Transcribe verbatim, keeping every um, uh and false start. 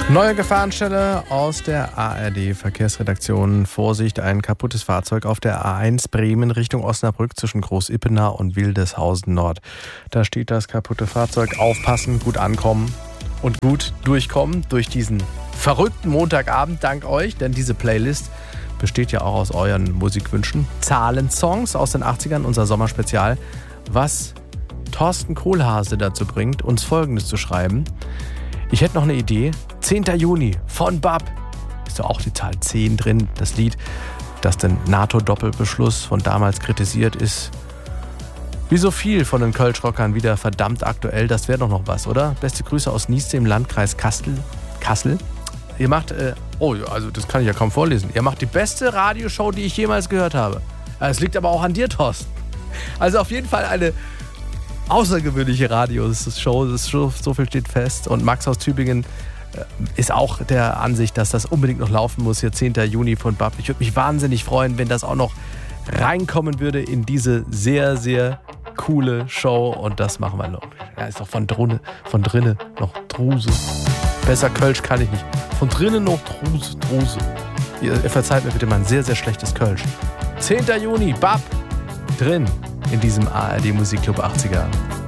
Neue Gefahrenstelle aus der A R D-Verkehrsredaktion. Vorsicht, ein kaputtes Fahrzeug auf der A eins Bremen Richtung Osnabrück zwischen Groß-Ippenau und Wildeshausen Nord. Da steht das kaputte Fahrzeug. Aufpassen, gut ankommen und gut durchkommen durch diesen verrückten Montagabend dank euch, denn diese Playlist besteht ja auch aus euren Musikwünschen. Zahlensongs aus den achtzigern, unser Sommerspezial. Was Thorsten Kohlhase dazu bringt, uns Folgendes zu schreiben. Ich hätte noch eine Idee. zehnter Juni von Bab. Ist ja auch die Zahl zehn drin. Das Lied, das den NATO-Doppelbeschluss von damals kritisiert, ist wie so viel von den Kölsch-Rockern wieder verdammt aktuell. Das wäre doch noch was, oder? Beste Grüße aus Nieste im Landkreis Kassel. Kassel. Ihr macht, äh, oh, also das kann ich ja kaum vorlesen. Ihr macht die beste Radioshow, die ich jemals gehört habe. Es liegt aber auch an dir, Thorsten. Also auf jeden Fall eine außergewöhnliche Radioshow, so viel steht fest. Und Max aus Tübingen ist auch der Ansicht, dass das unbedingt noch laufen muss, hier zehnter Juni von Bab. Ich würde mich wahnsinnig freuen, wenn das auch noch reinkommen würde in diese sehr, sehr coole Show. Und das machen wir noch. Ja, ist doch von, Drune, von drinnen noch Druse. Besser Kölsch kann ich nicht. Von drinnen noch Druse, Druse. Ihr, ihr verzeiht mir bitte mein sehr, sehr schlechtes Kölsch. zehnter Juni, Bab, drin in diesem A R D Musikclub achtziger.